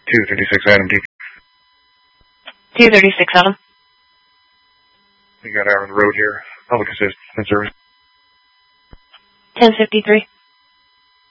236 Adam DP. 236 Adam. We got out on the road here. Public assistance service. 1053.